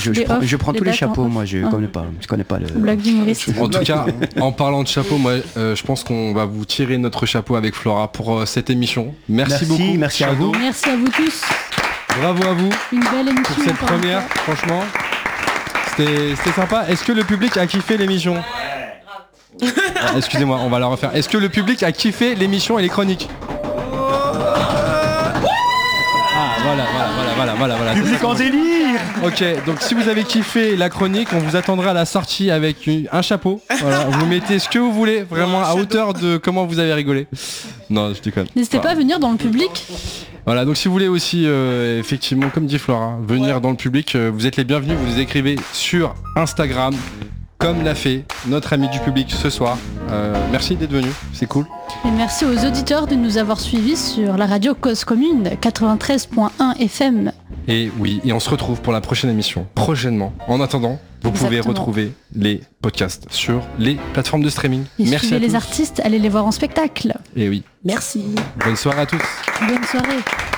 Je prends tous les chapeaux, moi, je connais pas le... Blague d'humoriste. En tout cas, en parlant de chapeau, moi, je pense qu'on va vous tirer notre chapeau avec Flora pour cette émission. Merci beaucoup. Merci à vous. Merci à vous tous. Bravo à vous. Une belle émission. Pour cette première, franchement, c'était sympa. Est-ce que le public a kiffé l'émission ? Excusez-moi, on va la refaire. Est-ce que le public a kiffé l'émission et les chroniques ? Voilà. Public en délire. Ok, donc si vous avez kiffé la chronique, on vous attendra à la sortie avec un chapeau. Voilà, vous mettez ce que vous voulez, vraiment à hauteur de comment vous avez rigolé. Non, je déconne. N'hésitez pas à venir dans le public. Voilà, donc si vous voulez aussi, effectivement, comme dit Flora, venir dans le public, vous êtes les bienvenus, vous nous écrivez sur Instagram, comme l'a fait notre ami du public ce soir. Merci d'être venu, c'est cool. Et merci aux auditeurs de nous avoir suivis sur la radio Cause Commune 93.1 FM. Et oui, et on se retrouve pour la prochaine émission, prochainement. En attendant, vous pouvez retrouver les podcasts sur les plateformes de streaming. Et merci suivez à tous. les artistes, allez les voir en spectacle. Et oui. Merci. Bonne soirée à tous. Bonne soirée.